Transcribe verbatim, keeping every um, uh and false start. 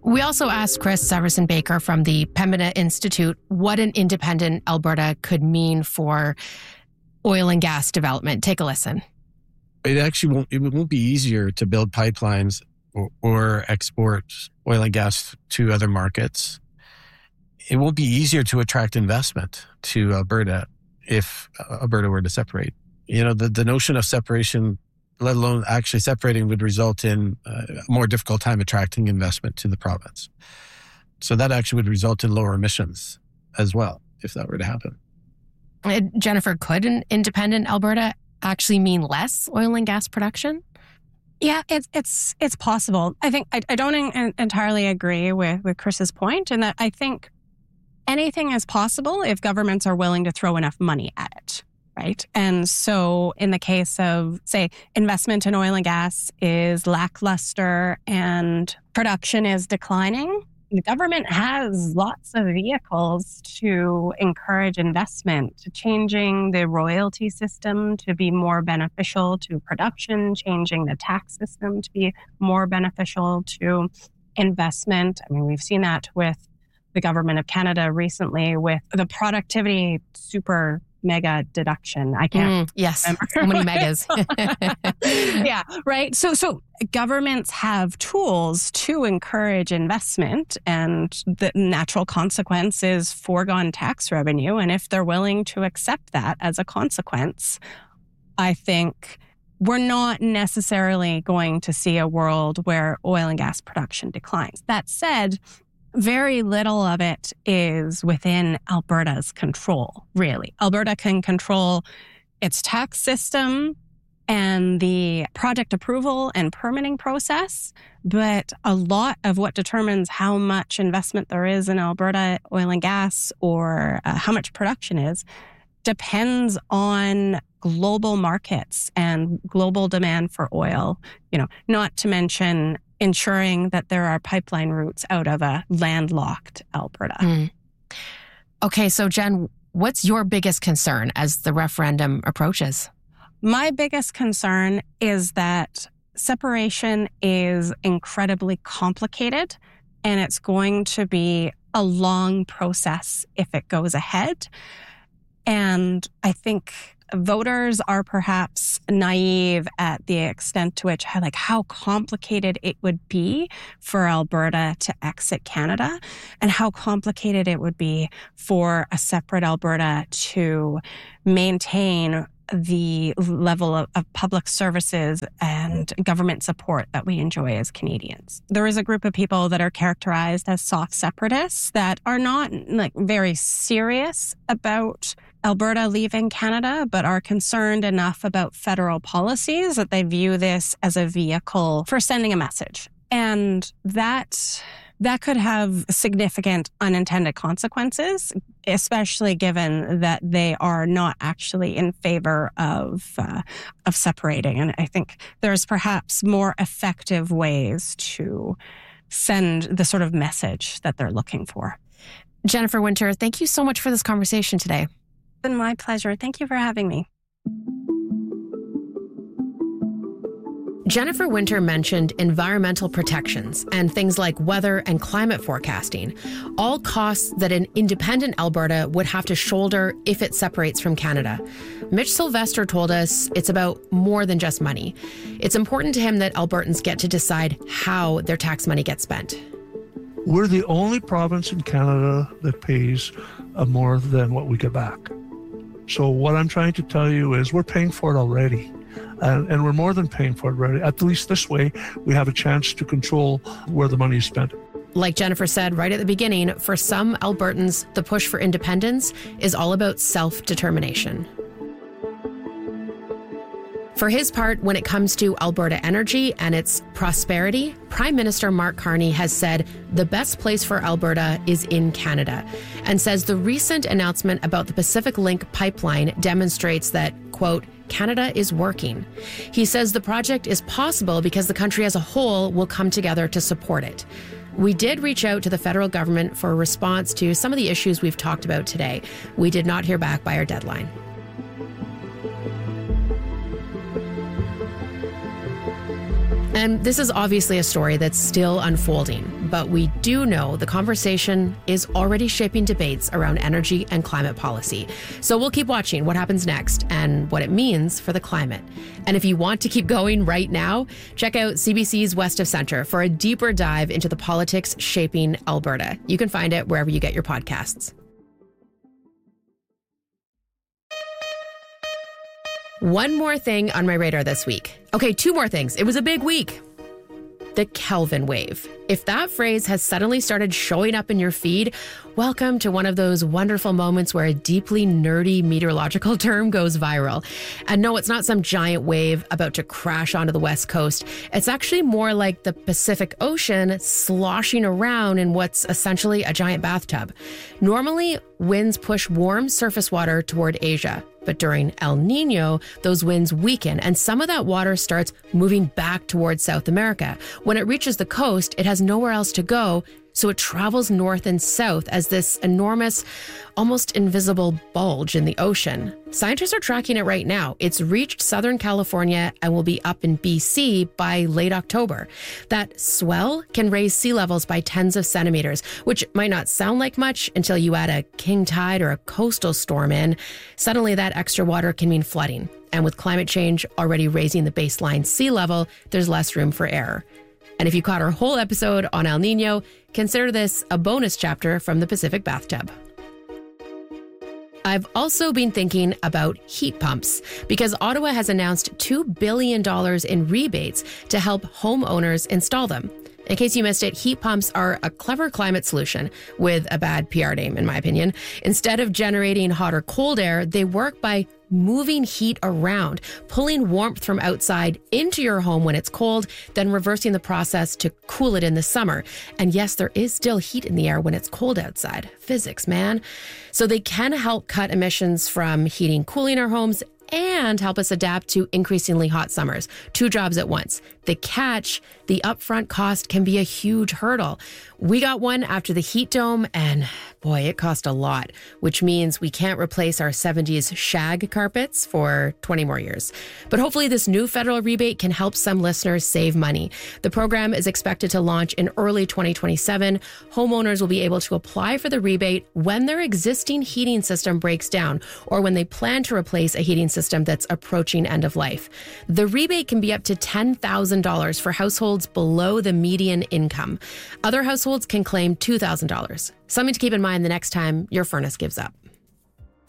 We also asked Chris Severson Baker from the Pembina Institute what an independent Alberta could mean for oil and gas development. Take a listen. It actually won't, it won't be easier to build pipelines or, or export oil and gas to other markets. It won't be easier to attract investment to Alberta if Alberta were to separate. You know, the, the notion of separation, let alone actually separating, would result in a more difficult time attracting investment to the province. So that actually would result in lower emissions as well, if that were to happen. Uh, Jennifer, could an independent Alberta actually mean less oil and gas production? Yeah, it's it's it's possible. I think I, I don't en- entirely agree with, with Chris's point in that I think anything is possible if governments are willing to throw enough money at it, right? And so in the case of, say, investment in oil and gas is lackluster and production is declining, the government has lots of vehicles to encourage investment, to changing the royalty system to be more beneficial to production, changing the tax system to be more beneficial to investment. I mean, we've seen that with the government of Canada recently with the productivity super mega deduction. I can't mm, yes. remember. So many megas. Yeah, right. So so governments have tools to encourage investment, and the natural consequence is foregone tax revenue. And if they're willing to accept that as a consequence, I think we're not necessarily going to see a world where oil and gas production declines. That said, very little of it is within Alberta's control, really. Alberta can control its tax system and the project approval and permitting process, but a lot of what determines how much investment there is in Alberta oil and gas or uh, how much production is depends on global markets and global demand for oil, you know, not to mention ensuring that there are pipeline routes out of a landlocked Alberta. Mm. Okay, so Jen, what's your biggest concern as the referendum approaches? My biggest concern is that separation is incredibly complicated, and it's going to be a long process if it goes ahead. And I think voters are perhaps naive at the extent to which, like, how complicated it would be for Alberta to exit Canada and how complicated it would be for a separate Alberta to maintain the level of, of public services and government support that we enjoy as Canadians. There is a group of people that are characterized as soft separatists that are not like very serious about Alberta leaving Canada, but are concerned enough about federal policies that they view this as a vehicle for sending a message. And that that could have significant unintended consequences, especially given that they are not actually in favor of uh, of separating. And I think there's perhaps more effective ways to send the sort of message that they're looking for. Jennifer Winter, thank you so much for this conversation today. It's been my pleasure. Thank you for having me. Jennifer Winter mentioned environmental protections and things like weather and climate forecasting, all costs that an independent Alberta would have to shoulder if it separates from Canada. Mitch Sylvester told us it's about more than just money. It's important to him that Albertans get to decide how their tax money gets spent. We're the only province in Canada that pays uh, more than what we get back. So what I'm trying to tell you is we're paying for it already. And, and we're more than paying for it already. At least this way, we have a chance to control where the money is spent. Like Jennifer said right at the beginning, for some Albertans, the push for independence is all about self-determination. For his part, when it comes to Alberta energy and its prosperity, Prime Minister Mark Carney has said the best place for Alberta is in Canada, and says the recent announcement about the Pacific Link pipeline demonstrates that, quote, Canada is working. He says the project is possible because the country as a whole will come together to support it. We did reach out to the federal government for a response to some of the issues we've talked about today. We did not hear back by our deadline. And this is obviously a story that's still unfolding, but we do know the conversation is already shaping debates around energy and climate policy. So we'll keep watching what happens next and what it means for the climate. And if you want to keep going right now, check out C B C's West of Centre for a deeper dive into the politics shaping Alberta. You can find it wherever you get your podcasts. One more thing on my radar this week. Okay, two more things. It was a big week. The Kelvin wave. If that phrase has suddenly started showing up in your feed, welcome to one of those wonderful moments where a deeply nerdy meteorological term goes viral. And no, it's not some giant wave about to crash onto the West Coast. It's actually more like the Pacific Ocean sloshing around in what's essentially a giant bathtub. Normally, winds push warm surface water toward Asia. But during El Nino, those winds weaken and some of that water starts moving back towards South America. When it reaches the coast, it has nowhere else to go, so it travels north and south as this enormous, almost invisible bulge in the ocean. Scientists are tracking it right now. It's reached Southern California and will be up in B C by late October. That swell can raise sea levels by tens of centimeters, which might not sound like much until you add a king tide or a coastal storm in. Suddenly that extra water can mean flooding. And with climate change already raising the baseline sea level, there's less room for error. And if you caught our whole episode on El Nino, consider this a bonus chapter from the Pacific Bathtub. I've also been thinking about heat pumps because Ottawa has announced two billion dollars in rebates to help homeowners install them. In case you missed it, heat pumps are a clever climate solution with a bad P R name, in my opinion. Instead of generating hot or cold air, they work by moving heat around, pulling warmth from outside into your home when it's cold, then reversing the process to cool it in the summer. And yes, there is still heat in the air when it's cold outside. Physics, man. So they can help cut emissions from heating, cooling our homes, and help us adapt to increasingly hot summers. Two jobs at once. The catch, the upfront cost can be a huge hurdle. We got one after the heat dome, and boy, it cost a lot, which means we can't replace our seventies shag carpets for twenty more years. But hopefully this new federal rebate can help some listeners save money. The program is expected to launch in early twenty twenty-seven. Homeowners will be able to apply for the rebate when their existing heating system breaks down or when they plan to replace a heating system that's approaching end of life. The rebate can be up to ten thousand dollars for households below the median income. Other households can claim two thousand dollars. Something to keep in mind the next time your furnace gives up.